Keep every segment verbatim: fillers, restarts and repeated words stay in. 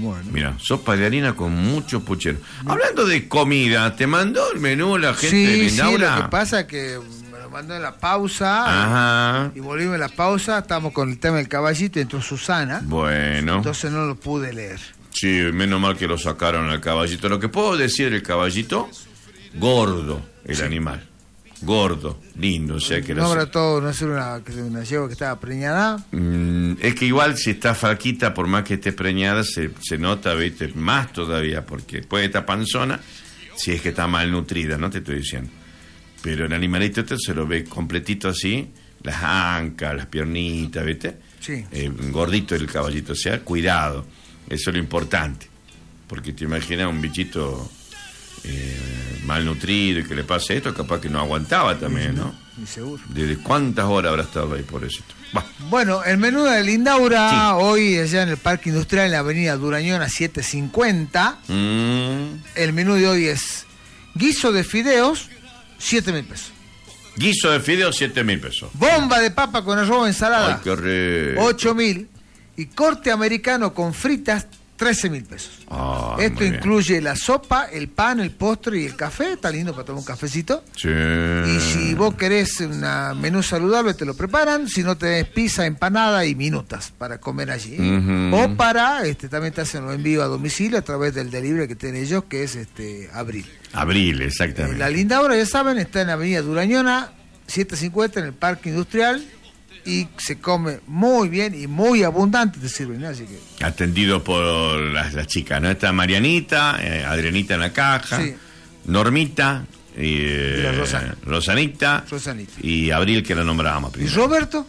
Bueno. Mira, sopa de harina con mucho puchero. Hablando de comida, ¿te mandó el menú la gente sí, de Lindaura? Sí, lo que pasa es que me lo mandó en la pausa. Ajá. Y volvimos en la pausa, estamos con el tema del caballito y entró Susana. Bueno. Entonces no lo pude leer. Sí, menos mal que lo sacaron al caballito. Lo que puedo decir del caballito, gordo el sí. animal. Gordo, lindo, o sea que no habrá todo, no es una, una yegua que estaba preñada. Mm, es que igual si está flaquita, por más que esté preñada, se, se nota, viste, más todavía, porque puede estar panzona, si es que está malnutrida, no te estoy diciendo. Pero el animalito este se lo ve completito así, las ancas, las piernitas, viste. Sí. Eh, gordito el caballito, o sea, cuidado, eso es lo importante, porque te imaginas un bichito Eh, malnutrido y que le pase esto, capaz que no aguantaba también, ¿no? Ni seguro. ¿Desde cuántas horas habrá estado ahí por eso? Bah. Bueno, el menú de Lindaura, sí. hoy allá en el Parque Industrial, en la avenida Durañona siete cincuenta. Mm. El menú de hoy es guiso de fideos, siete mil pesos. Guiso de fideos, siete mil pesos. Bomba de papa con arroz, ensalada, ay, qué rico. ocho mil. Y corte americano con fritas, trece mil pesos. Oh, esto incluye bien. La sopa, el pan, el postre y el café. Está lindo para tomar un cafecito. Sí. Y si vos querés un menú saludable, te lo preparan. Si no, tenés pizza, empanada y minutas para comer allí. Uh-huh. O para, este, también te hacen los envíos a domicilio a través del delivery que tienen ellos, que es este Abril. Abril, exactamente. Eh, la Lindaura, ya saben, está en la avenida Durañona, siete cincuenta, en el Parque Industrial. Y se come muy bien y muy abundante te sirven, ¿no? Así que... Atendido por las, las chicas, ¿no? Está Marianita, eh, Adrianita en la caja, sí. Normita, y, eh, y Rosa. Rosanita, Rosanita, y Abril, que lo nombrábamos primero. ¿Y Roberto?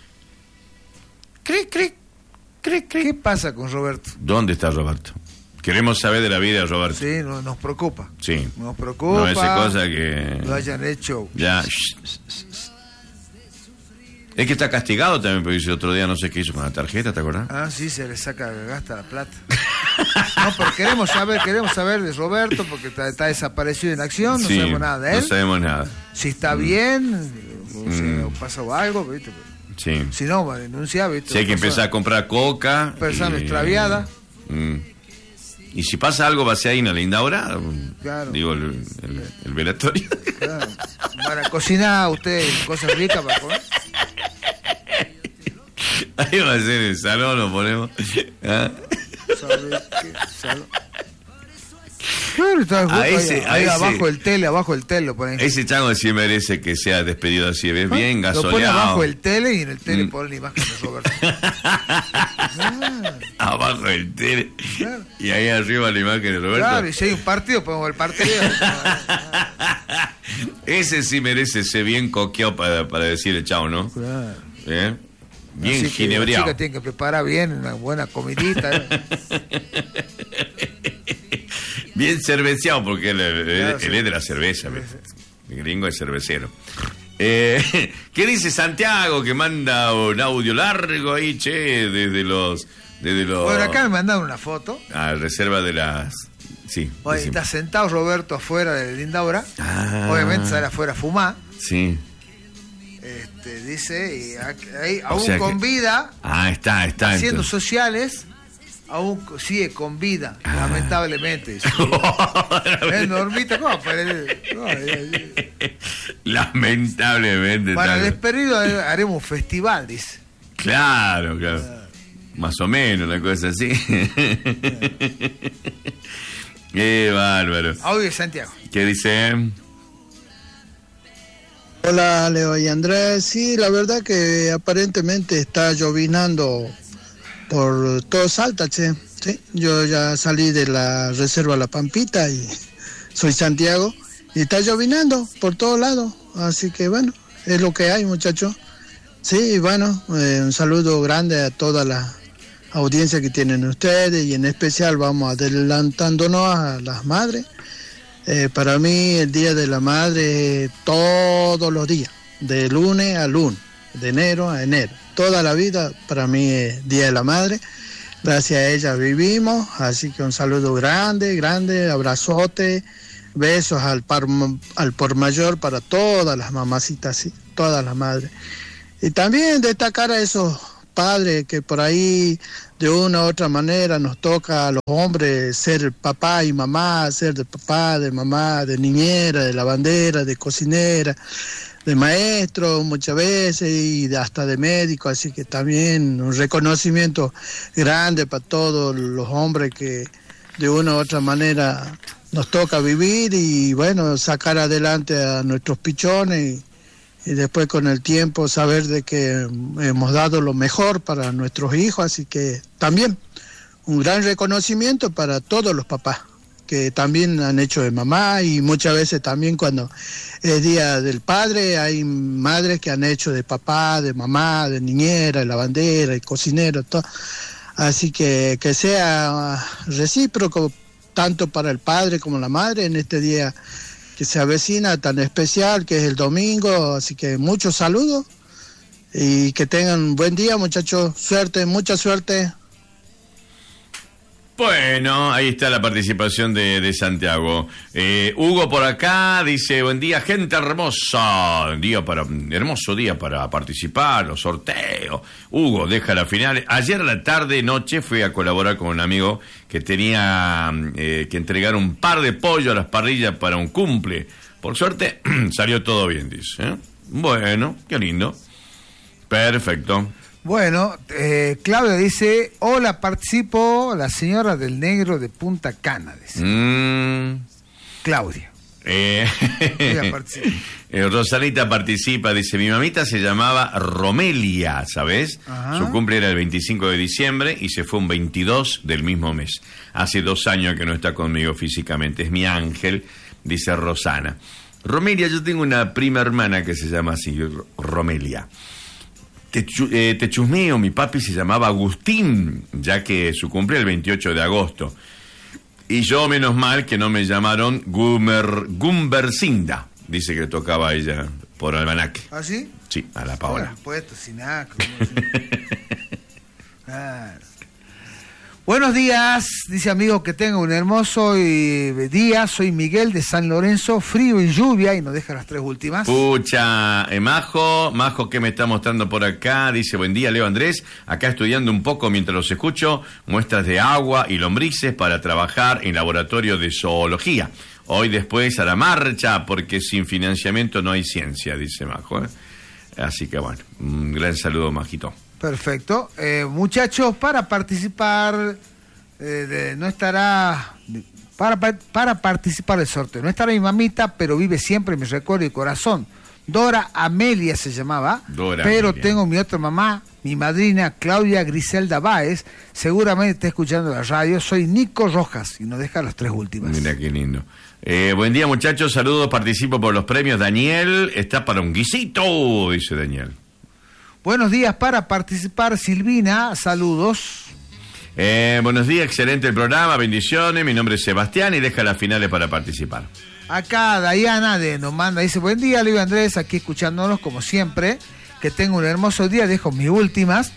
¿Cree, cree, cree, cree? ¿Qué pasa con Roberto? ¿Dónde está Roberto? Queremos saber de la vida de Roberto. Sí, no, nos preocupa. Sí. Nos preocupa. No, esa cosa que... Lo hayan hecho... Ya... Es que está castigado también, porque el otro día no sé qué hizo con la tarjeta, ¿te acordás? Ah, sí, se le saca, gasta la plata. No, pero queremos saber, queremos saber de Roberto, porque está, está desaparecido en acción, no sí, sabemos nada de él. No sabemos nada. Si está mm. bien, o, sea, mm. o pasa algo, ¿viste? Sí. Si no, va a denunciar, ¿viste? Si hay que empezar a comprar coca. Persona y... extraviada. Mm. Y si pasa algo, va a ser ahí en la Lindaura, claro. Digo, el, el, el velatorio. Claro. Para cocinar usted cosas ricas para comer. Ahí va a ser el salón, lo ponemos. ¿Ah? ¿Sabe qué? Salón. Claro, está a ahí, ese, ahí a abajo ese, el tele, abajo el tele lo ponen. Ese chango sí merece que sea despedido así, ¿ves? Bien gasoleado. Lo pone abajo el tele y en el tele mm. pone la imagen de Roberto. Claro. Abajo el tele. Claro. Y ahí arriba la imagen de Roberto. Claro, y si hay un partido, podemos ver el partido. Ese sí merece ser bien coqueado para, para decirle chao, ¿no? Claro. ¿Eh? Bien así ginebriado. La chica tiene que preparar bien una buena comidita. ¿eh? Bien cerveceado, porque él, él, claro, él sí. es de la cerveza. El gringo es cervecero. Eh, ¿Qué dice Santiago, que manda un audio largo ahí, che, desde los... Desde los bueno, acá me mandaron una foto. A reserva de las... Sí. Oye, está sentado Roberto afuera de Lindaura. Ah. Obviamente sale afuera a fumar. Sí. Este, dice, y ahí aún o sea con que... vida. Ah, está, está. Haciendo entonces. sociales, aún sigue con vida, ah. lamentablemente. ¿Sí? Es Normita, ¿cómo? Para el, no, lamentablemente. Para el tal... despedido haremos un festival, dice. Claro, claro. Ah. Más o menos, una cosa así. Qué bárbaro. Audio de Santiago. ¿Qué dice? Hola, Leo y Andrés. Sí, la verdad que aparentemente está llovinando por todo Salta, che. ¿Sí? Yo ya salí de la reserva La Pampita y soy Santiago. Y está llovinando por todos lados. Así que bueno, es lo que hay, muchachos. Sí, bueno, eh, un saludo grande a toda la audiencia que tienen ustedes y en especial vamos adelantándonos a las madres. Eh, para mí el Día de la Madre todos los días, de lunes a lunes, de enero a enero. Toda la vida para mí es Día de la Madre. Gracias a ella vivimos, así que un saludo grande, grande, abrazote, besos al, par, al por mayor para todas las mamacitas, ¿sí? Todas las madres. Y también destacar a esos padres que por ahí de una u otra manera nos toca a los hombres ser papá y mamá, ser de papá, de mamá, de niñera, de lavandera, de cocinera, de maestro muchas veces y de, hasta de médico, así que también un reconocimiento grande para todos los hombres que de una u otra manera nos toca vivir y bueno, sacar adelante a nuestros pichones y, y después con el tiempo saber de que hemos dado lo mejor para nuestros hijos, así que también un gran reconocimiento para todos los papás que también han hecho de mamá y muchas veces también cuando es Día del Padre hay madres que han hecho de papá, de mamá, de niñera, de lavandera y cocinero, todo. Así que que sea recíproco tanto para el padre como la madre en este día que se avecina tan especial que es el domingo, así que muchos saludos y que tengan un buen día, muchachos, suerte, mucha suerte. Bueno, ahí está la participación de, de Santiago. Eh, Hugo por acá dice, buen día, gente hermosa. Día para, hermoso día para participar, los sorteos. Hugo, deja la final. Ayer a la tarde, noche, fui a colaborar con un amigo que tenía eh, que entregar un par de pollo a las parrillas para un cumple. Por suerte, salió todo bien, dice. ¿eh? Bueno, qué lindo. Perfecto. Bueno, eh, Claudia dice, hola, participo, la señora del negro de Punta Cana, dice. Mm. Claudia. Eh, eh, Rosalita participa, dice, mi mamita se llamaba Romelia, ¿sabes? Ajá. Su cumple era el veinticinco de diciembre y se fue un veintidós del mismo mes. Hace dos años que no está conmigo físicamente, es mi ángel, dice Rosana. Romelia, yo tengo una prima hermana que se llama así, Romelia. Te, eh, te chusmeo, mi papi se llamaba Agustín, ya que su cumple el veintiocho de agosto. Y yo, menos mal, que no me llamaron Gumer, Gumbercinda, dice que tocaba ella por almanaque. ¿Ah, sí? Sí, a la Paola. Bueno, puesto, sin nada. Claro. Buenos días, dice amigo, que tenga un hermoso día. Soy Miguel de San Lorenzo, frío y lluvia, y nos deja las tres últimas. Pucha, eh, Majo, Majo que me está mostrando por acá, dice, buen día Leo Andrés, acá estudiando un poco mientras los escucho, muestras de agua y lombrices para trabajar en laboratorio de zoología. Hoy después a la marcha, porque sin financiamiento no hay ciencia, dice Majo. ¿eh? Así que bueno, un gran saludo, Majito. Perfecto. Eh, muchachos, para participar, eh, de, no estará, para, para participar del sorteo, no estará mi mamita, pero vive siempre en mi recuerdo y corazón. Dora Amelia se llamaba, Dora pero Amelia. Tengo mi otra mamá, mi madrina Claudia Griselda Báez, seguramente está escuchando la radio, soy Nico Rojas, y nos deja las tres últimas. Mira qué lindo. Eh, buen día muchachos, saludos, participo por los premios. Daniel, está para un guisito, dice Daniel. Buenos días, para participar Silvina, saludos. Eh, buenos días, excelente el programa, bendiciones, mi nombre es Sebastián y deja las finales para participar. Acá Dayana de, nos manda, dice, buen día, Leo Andrés, aquí escuchándonos como siempre, que tengo un hermoso día, dejo mis últimas,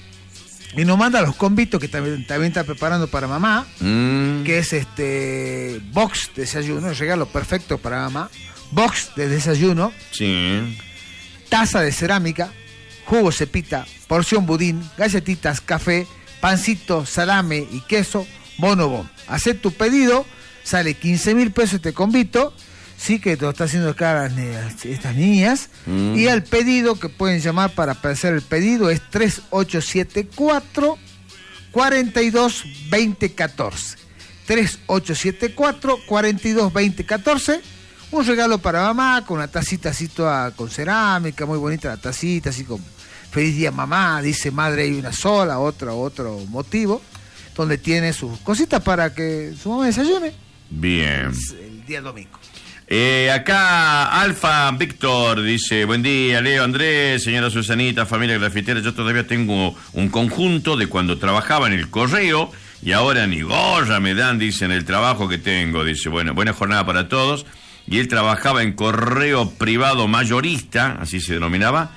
y nos manda los convitos que también, también está preparando para mamá, mm. que es este box de desayuno, regalo perfecto para mamá, box de desayuno, sí. Taza de cerámica, jugo cepita, porción budín, galletitas, café, pancito, salame y queso, bonobón. Hacé tu pedido, sale quince mil pesos este convito, sí que te lo está haciendo acá estas niñas, mm. y el pedido que pueden llamar para hacer el pedido es tres ocho siete cuatro, cuatro dos dos cero uno cuatro. tres ocho siete cuatro, cuatro dos dos cero uno cuatro. Un regalo para mamá, con una tacita así toda con cerámica, muy bonita la tacita, así como feliz día mamá, dice madre hay una sola, otro, otro motivo, donde tiene sus cositas para que su mamá desayune. Bien. El día domingo. Eh, acá Alfa Víctor dice, buen día Leo Andrés, señora Susanita, familia grafitera, yo todavía tengo un conjunto de cuando trabajaba en el correo y ahora ni gorra me dan, dice, en el trabajo que tengo, dice, bueno, buena jornada para todos. Y él trabajaba en correo privado mayorista, así se denominaba,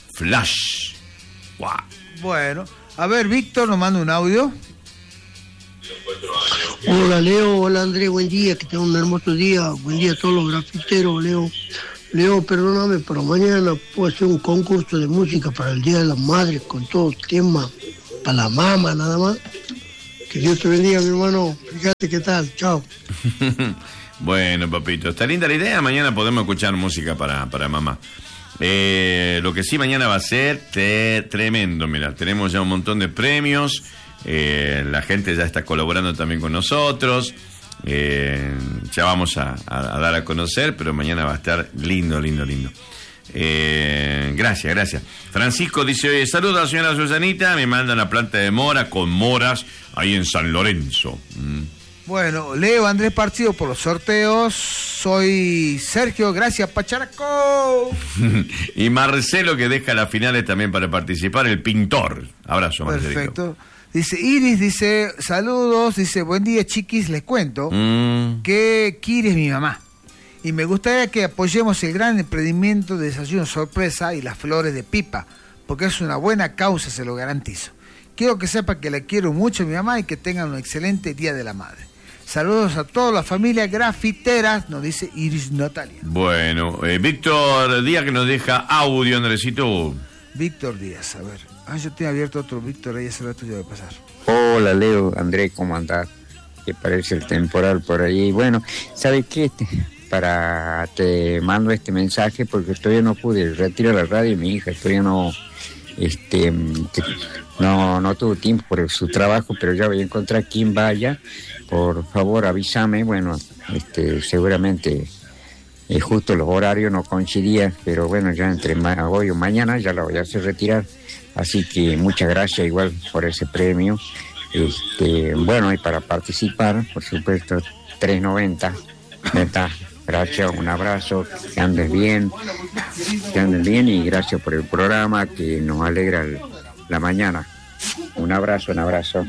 Flash. Wow. Bueno, a ver, Víctor nos manda un audio. Hola Leo, hola Andrés, buen día, que tenga un hermoso día, buen día a todos los grafiteros, Leo. Leo, perdóname, pero mañana puedo hacer un concurso de música para el Día de las Madres con todo tema para la mamá nada más. Que Dios te bendiga, mi hermano. Fíjate qué tal. Chao. Bueno, papito, está linda la idea. Mañana podemos escuchar música para, para mamá. Eh, lo que sí mañana va a ser te, tremendo. Mira, tenemos ya un montón de premios. Eh, la gente ya está colaborando también con nosotros. Eh, ya vamos a, a, a dar a conocer, pero mañana va a estar lindo, lindo, lindo. Eh, gracias, gracias. Francisco dice: oye, saludos a la señora Susanita. Me mandan la planta de mora con moras ahí en San Lorenzo. Mm. Bueno, Leo Andrés Partido por los sorteos. Soy Sergio, gracias Pacharaco. Y Marcelo, que deja las finales también para participar, el pintor. Abrazo, Marcelo. Perfecto. Dice Iris, dice, saludos, dice, buen día chiquis, les cuento mm. que Kiri es mi mamá. Y me gustaría que apoyemos el gran emprendimiento de desayuno sorpresa y las flores de pipa, porque es una buena causa, se lo garantizo. Quiero que sepa que la quiero mucho a mi mamá y que tengan un excelente Día de la Madre. Saludos a toda la familia grafiteras, nos dice Iris Natalia. Bueno, eh, Víctor Díaz, que nos deja audio, Andresito. Víctor Díaz, a ver. Ah, yo tengo abierto otro Víctor ahí, hace rato ya va a pasar. Hola, Leo, Andrés, ¿cómo andás? ¿Qué parece el temporal por ahí? Bueno, ¿sabes qué? Para te mando este mensaje porque todavía no pude retirar la radio de mi hija, todavía no... Este, no, no tuvo tiempo por su trabajo, pero ya voy a encontrar quien vaya. Por favor, avísame. Bueno, este, seguramente eh, justo los horarios no coincidían, pero bueno, ya entre ma- hoy o mañana ya la voy a hacer retirar. Así que muchas gracias igual por ese premio. Este, bueno, y para participar, por supuesto, tres noventa. Neta, gracias, un abrazo, que andes bien, que andes bien y gracias por el programa que nos alegra el, la mañana. Un abrazo, un abrazo.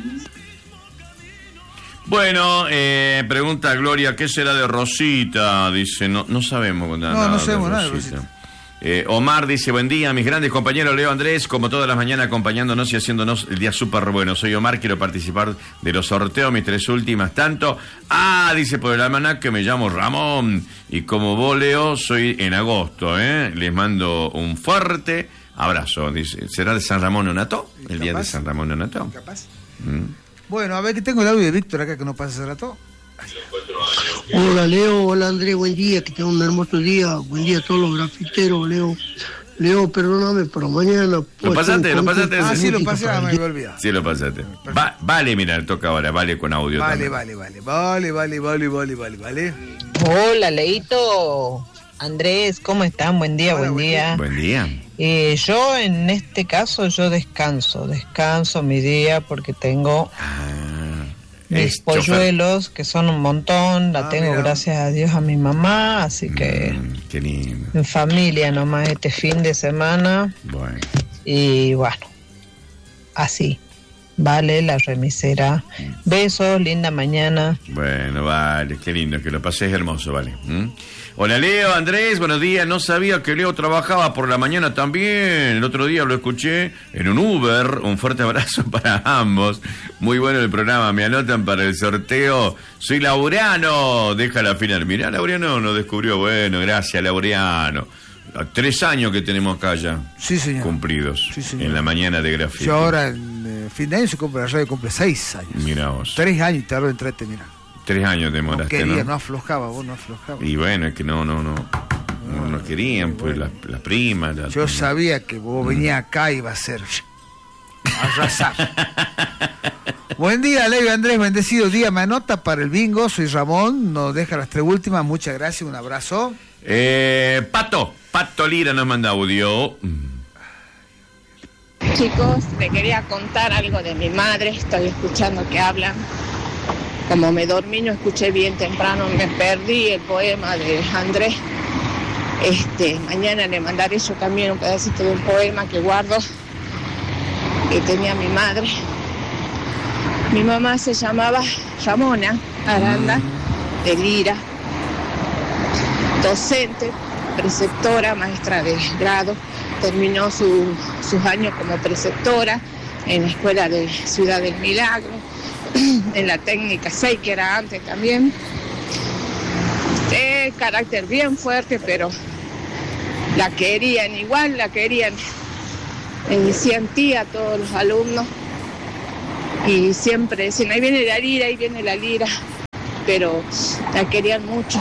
Bueno, eh, pregunta Gloria, ¿qué será de Rosita? Dice, no, no sabemos nada. No, no sabemos de nada de Rosita. Rosita. Eh, Omar dice, buen día, mis grandes compañeros Leo Andrés, como todas las mañanas acompañándonos y haciéndonos el día súper bueno. Soy Omar, quiero participar de los sorteos, mis tres últimas, tanto. Ah, dice por el almanaque, me llamo Ramón, y como vos, Leo, soy en agosto, ¿eh? Les mando un fuerte abrazo. Dice, ¿será de San Ramón Nonato? El día de San Ramón Nonato. Capaz. ¿Mm? Bueno, a ver que tengo el audio de Víctor acá que no pasa hace rato. Hola Leo, hola Andrés, buen día, que tengan un hermoso día. Buen día a todos los grafiteros, Leo. Leo, perdóname, pero mañana... ¿Lo pasaste? ¿Lo pasaste? Ah, sí, lo pasé, ah, me había olvidado. Sí, lo pasaste. Va, vale, mira, toca ahora, vale con audio Vale, también. vale, vale, vale, vale, vale, vale, vale, vale. Hola, Leito. Andrés, ¿cómo están? Buen día, Hola, buen día. Buen día. Eh, yo en este caso, yo descanso, descanso mi día porque tengo Ah, mis es chofer. polluelos, que son un montón, la Ah, tengo mira. gracias a Dios a mi mamá, así que Mm, qué lindo. en familia nomás este fin de semana Bueno. y bueno, así, vale, la remisera. Besos, linda mañana. Bueno, vale, qué lindo, que lo pases hermoso, vale. ¿Mm? Hola Leo, Andrés, buenos días. No sabía que Leo trabajaba por la mañana también. El otro día lo escuché en un Uber. Un fuerte abrazo para ambos. Muy bueno el programa. Me anotan para el sorteo. Soy Laureano. Deja la final. Mirá, Laureano nos descubrió. Bueno, gracias, Laureano. Tres años que tenemos acá ya. Sí, señor. Cumplidos. Sí, señor. En la mañana de grafito. Yo ahora, en eh, fin de año, se cumple la radio, cumple seis años. Mirá vos. Tres años y tardó en traerte, mira. Tres años No demoraste, quería, ¿no? no aflojaba, vos no aflojabas. Y bueno, es que no, no, no. No, no querían, pues, la, la prima. La, Yo sabía que vos venías acá y iba a ser arrasar. Buen día, Leo Andrés, bendecido día. Me anota para el bingo, soy Ramón, nos deja las tres últimas, muchas gracias, un abrazo. Eh, Pato, Pato Lira nos manda audio. Chicos, le quería contar algo de mi madre, estoy escuchando que hablan. Como me dormí, no escuché bien temprano, me perdí el poema de Andrés. Este, mañana le mandaré yo también un pedacito de un poema que guardo, que tenía mi madre. Mi mamá se llamaba Ramona Aranda de Lira, docente, preceptora, maestra de grado. Terminó su, sus años como preceptora en la escuela de Ciudad del Milagro, en la técnica seis, que era antes también. De carácter bien fuerte, pero la querían igual, la querían en mi tía a todos los alumnos. Y siempre decían, ahí viene la lira, ahí viene la lira, pero la querían mucho.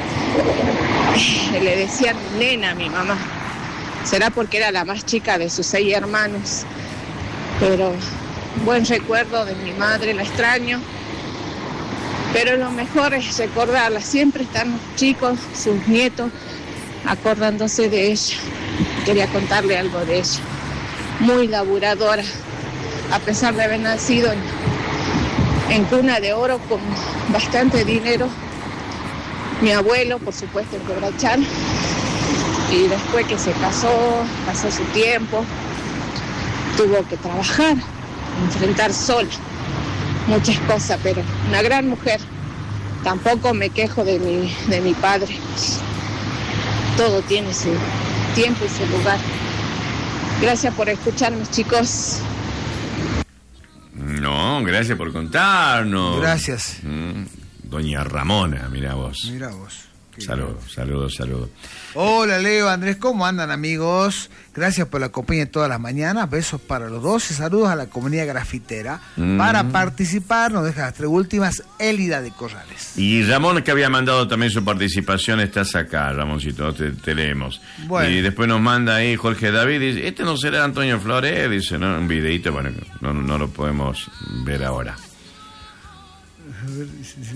Le decían nena a mi mamá. Será porque era la más chica de sus seis hermanos, pero buen recuerdo de mi madre, la extraño. Pero lo mejor es recordarla, siempre están los chicos, sus nietos, acordándose de ella. Quería contarle algo de ella. Muy laburadora, a pesar de haber nacido en, en cuna de oro con bastante dinero. Mi abuelo, por supuesto, en Cobrachal. Y después que se casó, pasó su tiempo, tuvo que trabajar, enfrentar sola muchas cosas, pero una gran mujer. Tampoco me quejo de mi, de mi padre. Todo tiene su tiempo y su lugar. Gracias por escucharme, chicos. No, gracias por contarnos. Gracias. Mm, Doña Ramona, mira vos. Mira vos. Saludos, saludos, saludos. Hola Leo, Andrés, ¿cómo andan amigos? Gracias por la compañía todas las mañanas, besos para los dos y saludos a la comunidad grafitera. Mm. Para participar, nos deja las tres últimas, Élida de Corrales. Y Ramón, que había mandado también su participación, estás acá, Ramoncito, te, te leemos. Bueno. Y después nos manda ahí Jorge David, dice, este no será Antonio Flores, dice, ¿no? Un videíto, bueno, no, no lo podemos ver ahora. A ver,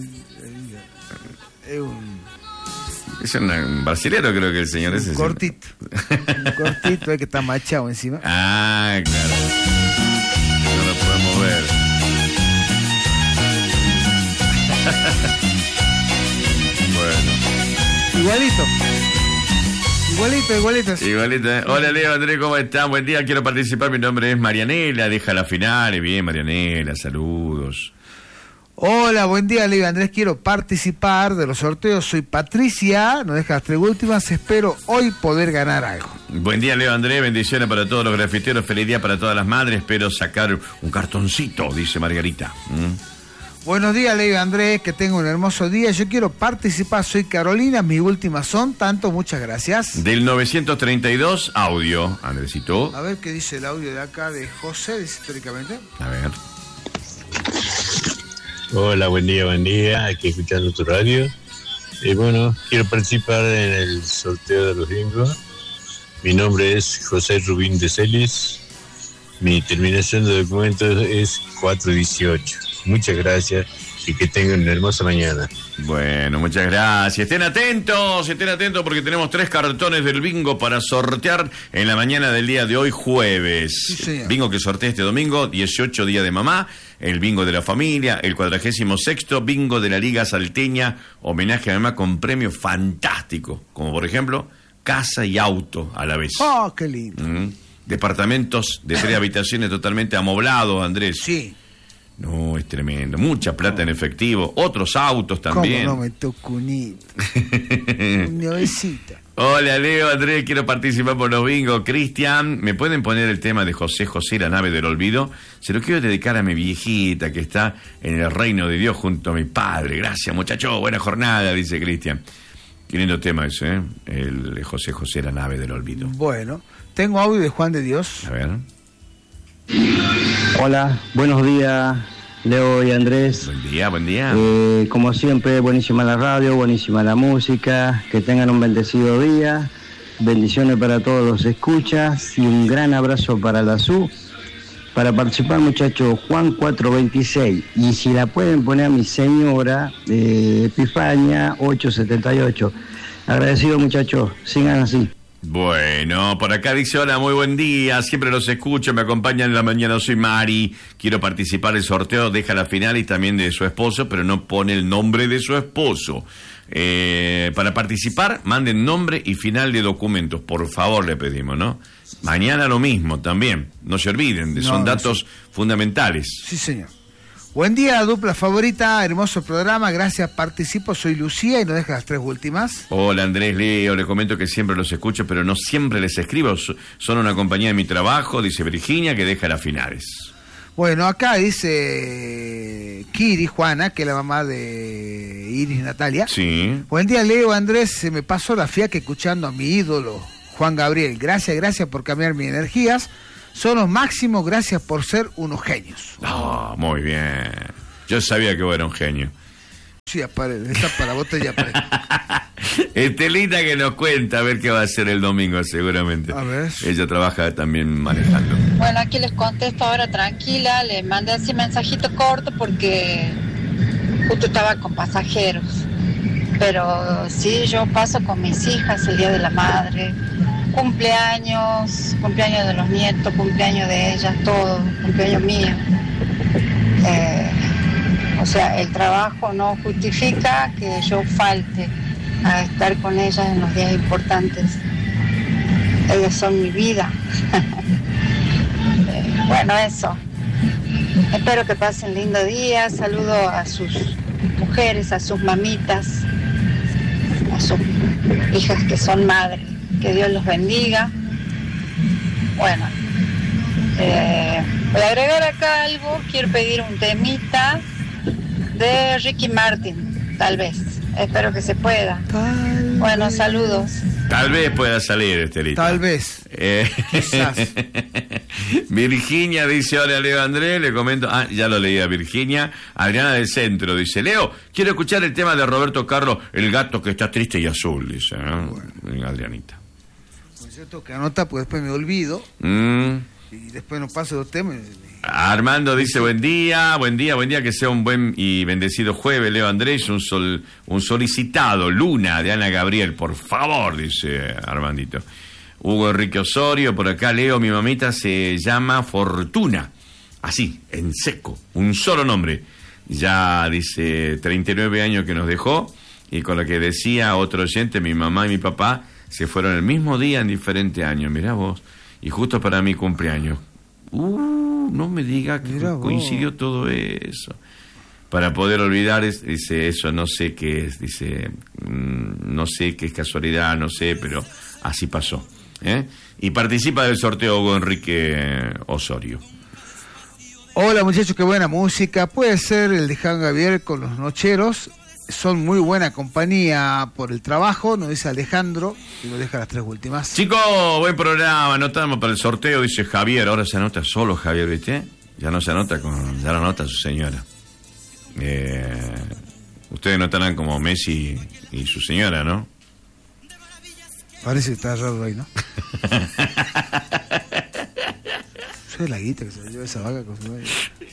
es un... Es un, un brasilero, creo que el señor es. Un cortito. Un cortito, es que está machado encima. Ah, claro. No lo podemos ver. Bueno. Igualito. Igualito, igualito. Igualito, ¿eh? Hola Leo, Andrés, ¿cómo están? Buen día, quiero participar. Mi nombre es Marianela, deja la final. Bien, Marianela, saludos. Hola, buen día, Leo Andrés, quiero participar de los sorteos, soy Patricia, nos deja las tres últimas, espero hoy poder ganar algo. Buen día, Leo Andrés, bendiciones para todos los grafiteros, feliz día para todas las madres, espero sacar un cartoncito, dice Margarita. ¿Mm? Buenos días, Leo Andrés, que tenga un hermoso día, yo quiero participar, soy Carolina, mis últimas son, tanto, muchas gracias. Del novecientos treinta y dos, audio, Andresito. A ver qué dice el audio de acá de José, dice históricamente. A ver. Hola, buen día, buen día, aquí escuchando tu radio. Y bueno, quiero participar en el sorteo de los bingos. Mi nombre es José Rubín de Celis. Mi terminación de documentos es cuatro dieciocho. Muchas gracias y que tengan una hermosa mañana. Bueno, muchas gracias. Estén atentos, estén atentos porque tenemos tres cartones del bingo para sortear en la mañana del día de hoy, jueves. Sí, señor. Bingo que sortea este domingo, dieciocho día de mamá, el bingo de la familia, el cuadragésimo sexto bingo de la Liga Salteña, homenaje a mamá con premios fantásticos, como por ejemplo, casa y auto a la vez. ¡Oh, qué lindo! Mm. Departamentos de tres habitaciones totalmente amoblados, Andrés. Sí. No, es tremendo. Mucha plata en efectivo. Otros autos también. ¿Cómo no me toco un hito? Una besita. Hola, Leo, Andrés, quiero participar por los bingos. Cristian, ¿me pueden poner el tema de José José, la nave del olvido? Se lo quiero dedicar a mi viejita que está en el reino de Dios junto a mi padre. Gracias, muchacho. Buena jornada, dice Cristian. Qué lindo tema ese, ¿eh? El de José José, la nave del olvido. Bueno, tengo audio de Juan de Dios. A ver. Hola, buenos días, Leo y Andrés. Buen día, buen día. Eh, como siempre, buenísima la radio, buenísima la música, que tengan un bendecido día, bendiciones para todos los escuchas y un gran abrazo para la S U. Para participar, muchachos, Juan cuatrocientos veintiséis, y si la pueden poner a mi señora, eh, Epifania ochocientos setenta y ocho. Agradecido, muchachos, sigan así. Bueno, por acá dice, hola, muy buen día, siempre los escucho, me acompañan en la mañana, soy Mari, quiero participar del sorteo, deja la final y también de su esposo, pero no pone el nombre de su esposo. Eh, para participar, manden nombre y final de documentos, por favor le pedimos, ¿no? Mañana lo mismo también, no se olviden, de, no, son no datos sé. fundamentales. Sí, señor. Buen día, dupla favorita, hermoso programa, gracias, participo, soy Lucía y nos deja las tres últimas. Hola Andrés, Leo, les comento que siempre los escucho, pero no siempre les escribo, son una compañía de mi trabajo, dice Virginia, que deja las finales. Bueno, acá dice Kiri, Juana, que es la mamá de Iris Natalia. Sí. Buen día, Leo, Andrés, se me pasó la fiaca escuchando a mi ídolo, Juan Gabriel, gracias, gracias por cambiar mis energías. Son los máximos, gracias por ser unos genios. Oh, muy bien. Yo sabía que vos eras un genio. Sí, apare, esta para vos te ya apare. Estelita que nos cuenta a ver qué va a hacer el domingo seguramente. A ver. Ella trabaja también manejando. Bueno, aquí les contesto ahora tranquila, le mandé así mensajito corto porque justo estaba con pasajeros. Pero sí, yo paso con mis hijas el Día de la Madre, cumpleaños, cumpleaños de los nietos, cumpleaños de ellas, todo, cumpleaños mío. Eh, o sea, el trabajo no justifica que yo falte a estar con ellas en los días importantes. Ellas son mi vida. eh, bueno, eso. Espero que pasen lindo día. Saludo a sus mujeres, a sus mamitas, a sus hijas que son madres. Que Dios los bendiga. Bueno, eh, voy a agregar acá algo. Quiero pedir un temita de Ricky Martin, tal vez. Espero que se pueda. Tal bueno, vez. Saludos. Tal vez pueda salir, Estelita. Tal vez. Eh, Quizás. Virginia dice, hola Leo Andrés, le comento, ah, ya lo leí a Virginia. Adriana del Centro dice, Leo, quiero escuchar el tema de Roberto Carlos, el gato que está triste y azul, dice, ¿no? Bueno. Adrianita. Pues yo tengo que anotar porque después me olvido. Mm. Y después no paso los temas. Armando dice, buen día, buen día, buen día, que sea un buen y bendecido jueves, Leo Andrés, un sol, un solicitado, Luna, de Ana Gabriel, por favor, dice Armandito. Hugo Enrique Osorio, por acá, Leo, mi mamita se llama Fortuna, así, en seco, un solo nombre. Ya, dice, treinta y nueve años que nos dejó, y con lo que decía otro oyente, mi mamá y mi papá se fueron el mismo día en diferentes años, mirá vos, y justo para mi cumpleaños. Uh, no me diga que Mira coincidió vos. Todo eso. Para poder olvidar, es, dice, eso no sé qué es, dice, mmm, no sé qué es casualidad, no sé, pero así pasó. ¿eh? Y participa del sorteo Hugo Enrique Osorio. Hola muchachos, qué buena música. Puede ser el de Juan Gabriel con los Nocheros. Son muy buena compañía por el trabajo, nos dice Alejandro, y nos deja las tres últimas. Chicos, buen programa, anotamos para el sorteo, dice Javier. Ahora se anota solo Javier, ¿viste? Ya no se anota con, ya lo anota su señora. Eh, ustedes notarán como Messi y su señora, ¿no? Parece que está raro ahí, ¿no? Soy la guita que se lleva esa vaca con su...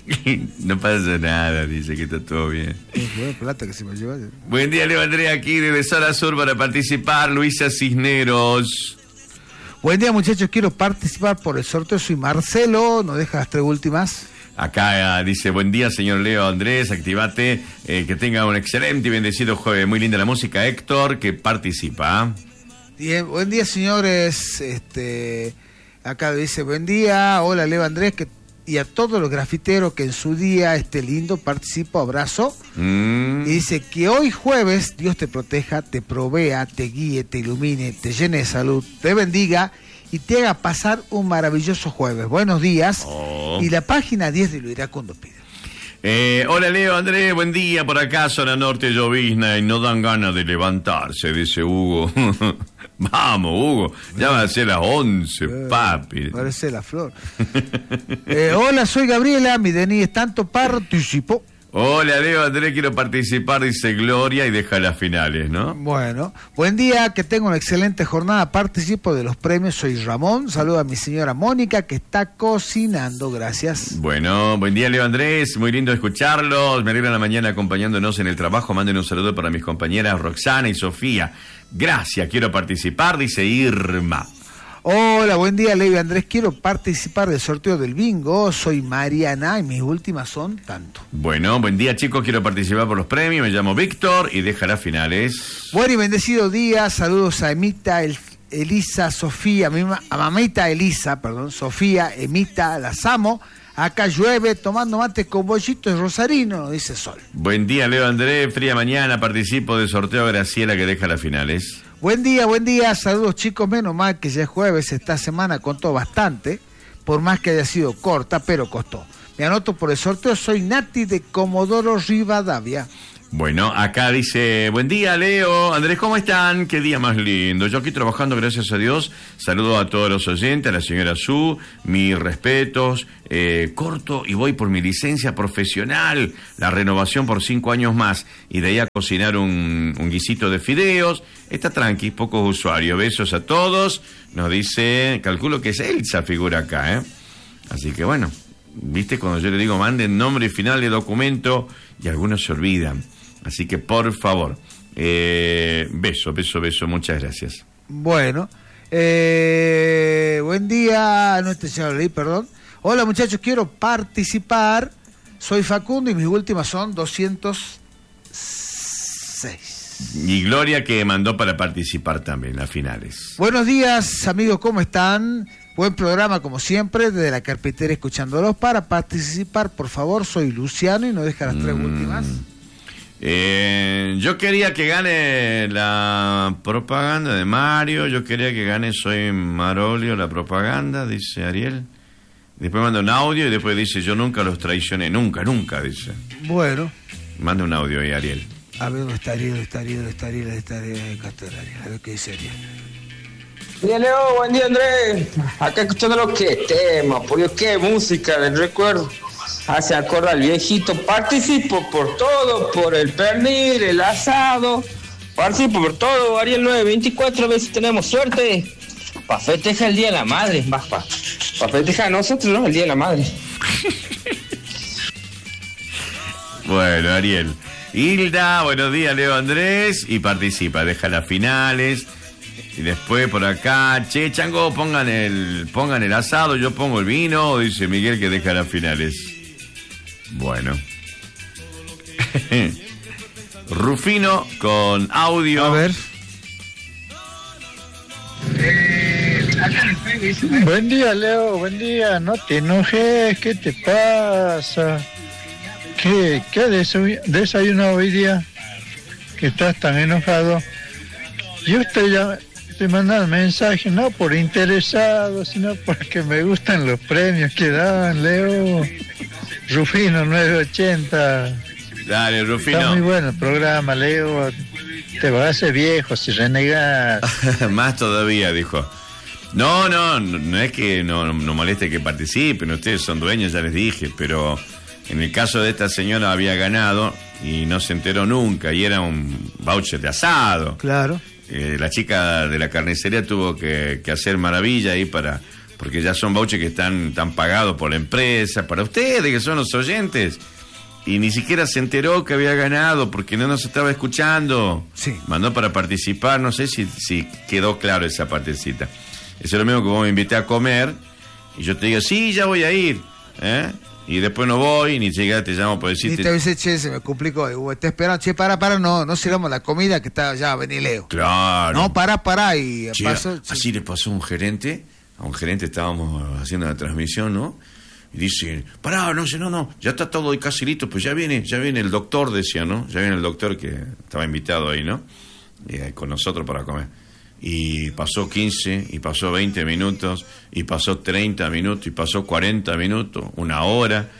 No pasa nada, dice que está todo bien. Es buena plata que se me lleva. Buen día, Leo Andrés, aquí desde Zona Sur para participar, Luisa Cisneros. Buen día, muchachos, quiero participar por el sorteo, soy Marcelo, nos deja las tres últimas. Acá dice, buen día, señor Leo Andrés, activate, eh, que tenga un excelente y bendecido jueves. Muy linda la música, Héctor, que participa. Bien, buen día, señores, este... Acá dice, buen día, hola Leo Andrés, que, y a todos los grafiteros que en su día esté lindo, participo, abrazo. Mm. Y dice que hoy jueves Dios te proteja, te provea, te guíe, te ilumine, te llene de salud, te bendiga y te haga pasar un maravilloso jueves. Buenos días. Oh. Y la página diez de Lo Iracundo pide. Eh, hola Leo Andrés, buen día, por acá zona norte llovizna y no dan ganas de levantarse, dice Hugo. Vamos, Hugo, ya van a ser las once, eh, papi. Parece la flor. eh, hola, soy Gabriela, mi D N I es tanto, participó. Hola Leo Andrés, quiero participar, dice Gloria, y deja las finales, ¿no? Bueno, buen día, que tengo una excelente jornada, participo de los premios, soy Ramón, saludo a mi señora Mónica que está cocinando, gracias. Bueno, buen día Leo Andrés, muy lindo escucharlos, me alegra la mañana acompañándonos en el trabajo, manden un saludo para mis compañeras Roxana y Sofía, gracias, quiero participar, dice Irma. Hola, buen día, Leo y Andrés. Quiero participar del sorteo del bingo. Soy Mariana y mis últimas son tanto. Bueno, buen día, chicos. Quiero participar por los premios. Me llamo Víctor y deja las finales. Buen y bendecido día. Saludos a Emita, El, Elisa, Sofía, a mamita Elisa, perdón, Sofía, Emita, las amo. Acá llueve, tomando mate con bollitos de rosarino, dice Sol. Buen día, Leo Andrés. Fría mañana. Participo del sorteo Graciela que deja las finales. Buen día, buen día, saludos chicos, menos mal que ya es jueves, esta semana contó bastante, por más que haya sido corta, pero costó. Me anoto por el sorteo, soy Nati de Comodoro Rivadavia. Bueno, acá dice, buen día Leo, Andrés, ¿cómo están? Qué día más lindo. Yo aquí trabajando, gracias a Dios. Saludo a todos los oyentes, a la señora Su, mis respetos. Eh, corto y voy por mi licencia profesional, la renovación por cinco años más. Y de ahí a cocinar un, un guisito de fideos. Está tranqui, pocos usuarios. Besos a todos. Nos dice, calculo que es Elsa figura acá, ¿eh? Así que bueno, viste cuando yo le digo manden nombre final de documento y algunos se olvidan. Así que, por favor, eh, beso, beso, beso, muchas gracias. Bueno, eh, buen día, no este señor leí, perdón. Hola muchachos, quiero participar. Soy Facundo y mis últimas son doscientos seis. Y Gloria que mandó para participar también, las finales. Buenos días, amigos, ¿cómo están? Buen programa, como siempre, desde la carpetera escuchándolos. Para participar, por favor, soy Luciano y no deja las tres mm. últimas. Eh, yo quería que gane la propaganda de Mario, yo quería que gane Soy Marolio la propaganda, dice Ariel. Después manda un audio y después dice yo nunca los traicioné, nunca, nunca, dice. Bueno. Manda un audio ahí, Ariel. A ver, ¿dónde está Ariel? ¿Dónde está Ariel? ¿Dónde está Ariel? ¿Dónde está Ariel? Acá está Ariel. A ver qué dice Ariel. Buen día, Leo, buen día, Andrés. Acá escuchando lo que tema, por qué música del recuerdo. Hace acordar al viejito. Participo por todo, por el pernil, el asado. Participo por todo. Ariel nueve veinticuatro, a ver si tenemos suerte. Para festejar el Día de la Madre. Para pa, pa festejar a nosotros, ¿no? El Día de la Madre. Bueno, Ariel. Hilda, buenos días, Leo Andrés. Y participa, deja las finales. Y después por acá, che, Chango, pongan el, pongan el asado, yo pongo el vino. Dice Miguel que deja las finales. Bueno. Rufino con audio. A ver. Buen día, Leo, buen día. No te enojes, ¿qué te pasa? ¿Qué, qué desayunado hoy día? Que estás tan enojado. Yo estoy ya... Te mandan mensajes, no por interesado, sino porque me gustan los premios que dan, Leo. Rufino nueve ochenta. Dale, Rufino. Está muy bueno el programa, Leo. Te vas a hacer viejo si renegas. Más todavía, dijo. No, no, no, no es que no, no moleste que participen, ustedes son dueños, ya les dije, pero en el caso de esta señora había ganado y no se enteró nunca y era un voucher de asado. Claro. Eh, la chica de la carnicería tuvo que, que hacer maravilla ahí para, porque ya son vouchers que están, están pagados por la empresa, para ustedes que son los oyentes, y ni siquiera se enteró que había ganado porque no nos estaba escuchando. Sí. Mandó para participar, no sé si, si quedó claro esa partecita. Eso es lo mismo que vos me invité a comer y yo te digo, sí, ya voy a ir, ¿eh? Y después no voy, ni siquiera te llamo por decirte... Y te dice, che, se me complicó, te esperando, che, para, para, no, no sigamos la comida que está ya, vení Leo. Claro. No, para, para, y che, pasó... Así sí. le pasó a un gerente, a un gerente estábamos haciendo la transmisión, ¿no? Y dice, pará, no sé, no, no, ya está todo ahí casi listo, pues ya viene, ya viene el doctor, decía, ¿no? Ya viene el doctor que estaba invitado ahí, ¿no? Eh, con nosotros para comer. Y pasó quince, y pasó veinte minutos, y pasó treinta minutos, y pasó cuarenta minutos, una hora,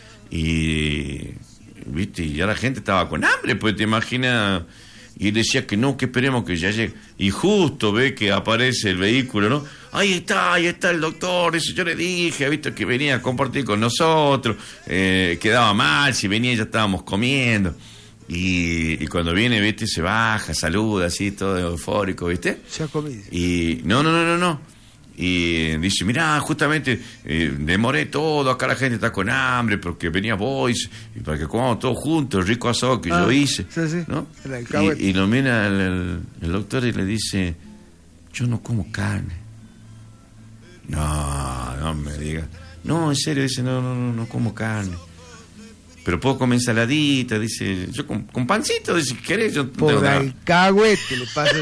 y viste, y ya la gente estaba con hambre, pues te imaginas, y decía que no, que esperemos que ya llegue, y justo ve que aparece el vehículo, ¿no? Ahí está, ahí está el doctor, eso yo le dije, ha visto que venía a compartir con nosotros, eh, quedaba mal, si venía ya estábamos comiendo. Y, y cuando viene, viste, se baja, saluda, así, todo eufórico, viste. Se ha comido. Y no, no, no, no, no. Y dice, mirá, justamente eh, demoré todo, acá la gente está con hambre, porque venía Voice, y para que comamos todos juntos, el rico asado que ah, yo hice. Sí, sí. ¿No? Y, y lo mira el, el, el doctor y le dice, yo no como carne. No, no me diga. No, en serio, dice, no, no, no, no como carne. Pero puedo comer ensaladita, dice, yo con, con pancito, dice, ¿querés? Yo por alcahuete le pasas.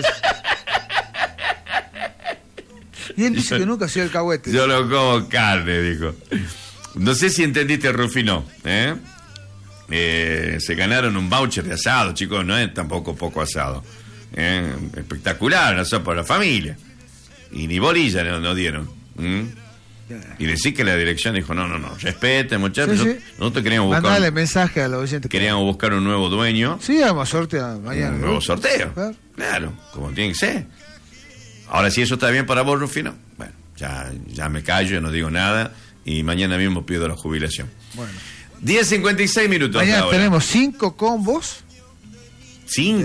Y él dice yo, que nunca ha sido el cahuete. Yo no como carne, dijo. No sé si entendiste, Rufino, ¿eh? Eh, se ganaron un voucher de asado, chicos, no es tampoco poco asado. ¿Eh? Espectacular, asado para la familia. Y ni bolilla no, no dieron. ¿Mm? Y decir que la dirección dijo, no, no, no, respete, muchachos. Sí, sí. Nosotros queríamos buscar, Mandale mensaje a los oyentes. queríamos buscar un nuevo dueño. Sí, vamos a sortear mañana. Un nuevo sorteo. Claro. Claro, como tiene que ser. Ahora, si eso está bien para vos, Rufino, bueno, ya, ya me callo, ya no digo nada. Y mañana mismo pido la jubilación. Bueno. diez cincuenta y seis minutos. Mañana ahora. tenemos cinco combos. Cinco.